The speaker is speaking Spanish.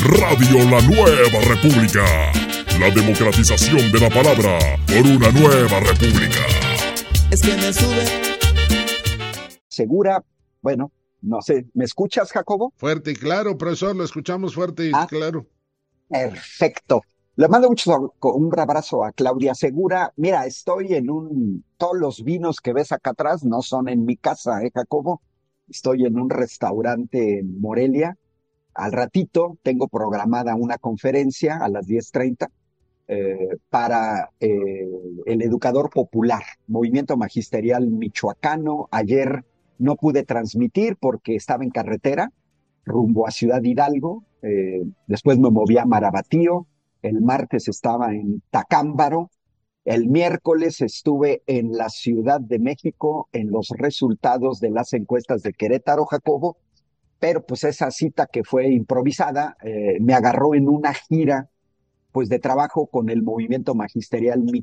Radio La Nueva República. La democratización de la palabra por una nueva república. Es que me sube. Segura, bueno, no sé, ¿me escuchas, Jacobo? Fuerte y claro, profesor, lo escuchamos fuerte y claro. Perfecto. Le mando un abrazo a Claudia Segura. Mira, estoy todos los vinos que ves acá atrás no son en mi casa, Jacobo? Estoy en un restaurante en Morelia. Al ratito tengo programada una conferencia a las 10:30 para el educador popular, Movimiento Magisterial Michoacano. Ayer no pude transmitir porque estaba en carretera rumbo a Ciudad Hidalgo. Después me moví a Marabatío. El martes estaba en Tacámbaro. El miércoles estuve en la Ciudad de México en los resultados de las encuestas de Querétaro, Jacobo. Pero pues esa cita que fue improvisada me agarró en una gira pues de trabajo con el Movimiento Magisterial